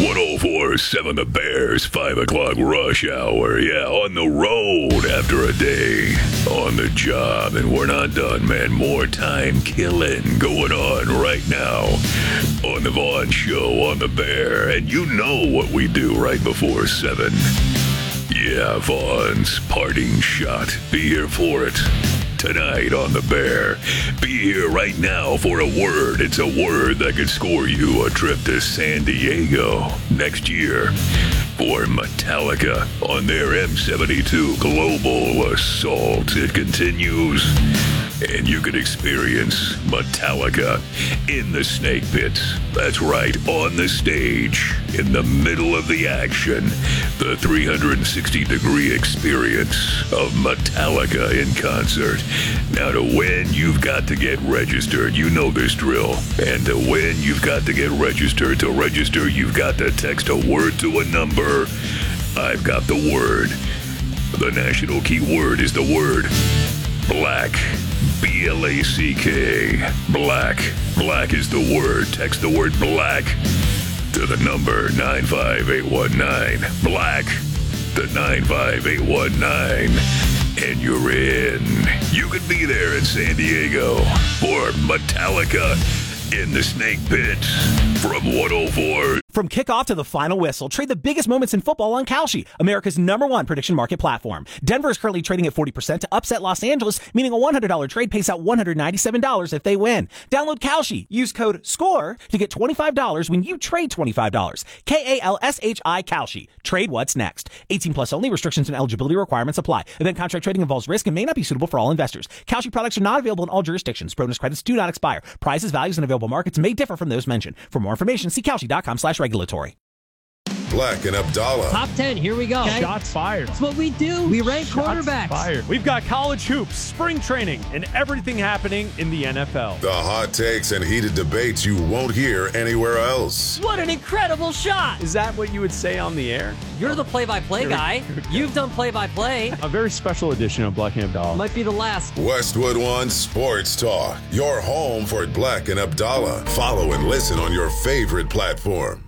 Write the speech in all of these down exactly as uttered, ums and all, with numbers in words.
one oh four point seven The Bears, five o'clock rush hour. Yeah, on the road after a day. On the job, and we're not done, man. More time killing going on right now on the Vaughn Show on the Bear. And you know what we do right before seven. Yeah, Vaughn's parting shot. Be here for it. Tonight on the Bear. Be here right now for a word. It's a word that could score you a trip to San Diego next year for Metallica on their M seventy-two Global Assault. It continues, and you can experience Metallica in the Snake Pit. That's right, on the stage, in the middle of the action. The three sixty degree experience of Metallica in concert. Now, to win, you've got to get registered. You know this drill. And to win, you've got to get registered. To register, you've got to text a word to a number. I've got the word. The national keyword is the word black. B L A C K. Black. Black is the word. Text the word black to the number nine five eight one nine. Black to nine five eight one nine. And you're in. You could be there in San Diego for Metallica in the Snake Pit from one oh four. From kickoff to the final whistle, trade the biggest moments in football on Kalshi, America's number one prediction market platform. Denver is currently trading at forty percent to upset Los Angeles, meaning a one hundred dollars trade pays out one hundred ninety-seven dollars if they win. Download Kalshi. Use code SCORE to get twenty-five dollars when you trade twenty-five dollars. K A L S H I Kalshi. Trade what's next. eighteen plus only. Restrictions and eligibility requirements apply. Event contract trading involves risk and may not be suitable for all investors. Kalshi products are not available in all jurisdictions. Bonus credits do not expire. Prices, values, and available markets may differ from those mentioned. For more information, see Kalshi.com slash regulatory. Black and Abdallah. Top ten, here we go. Okay. Shots fired. That's what we do. We rank Shots quarterbacks. Fired. We've got college hoops, spring training, and everything happening in the N F L. The hot takes and heated debates you won't hear anywhere else. What an incredible shot. Is that what you would say on the air? You're the play-by-play guy. You've done play-by-play. A very special edition of Black and Abdallah. Might be the last. Westwood One Sports Talk. Your home for Black and Abdallah. Follow and listen on your favorite platform.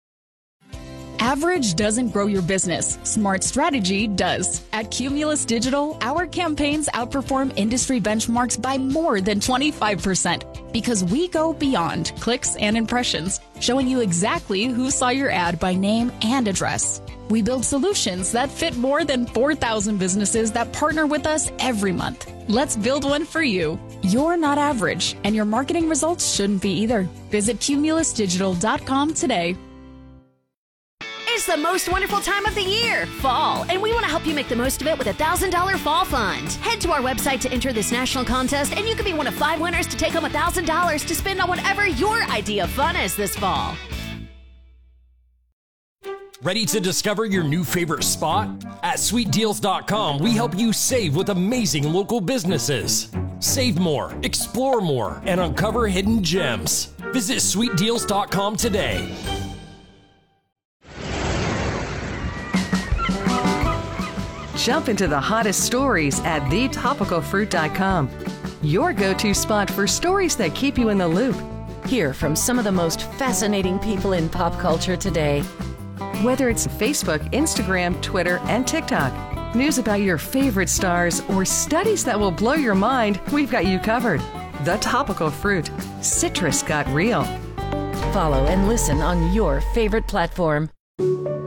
Average doesn't grow your business. Smart strategy does. At Cumulus Digital, our campaigns outperform industry benchmarks by more than twenty-five percent because we go beyond clicks and impressions, showing you exactly who saw your ad by name and address. We build solutions that fit more than four thousand businesses that partner with us every month. Let's build one for you. You're not average, and your marketing results shouldn't be either. Visit cumulus digital dot com today. It's the most wonderful time of the year, fall, and we want to help you make the most of it with a one thousand dollars Fall Fund. Head to our website to enter this national contest, and you could be one of five winners to take home one thousand dollars to spend on whatever your idea of fun is this fall. Ready to discover your new favorite spot? At sweet deals dot com, we help you save with amazing local businesses. Save more, explore more, and uncover hidden gems. Visit sweet deals dot com today. Jump into the hottest stories at the topical fruit dot com. Your go-to spot for stories that keep you in the loop. Hear from some of the most fascinating people in pop culture today. Whether it's Facebook, Instagram, Twitter, and TikTok, news about your favorite stars, or studies that will blow your mind, we've got you covered. The Topical Fruit. Citrus got real. Follow and listen on your favorite platform.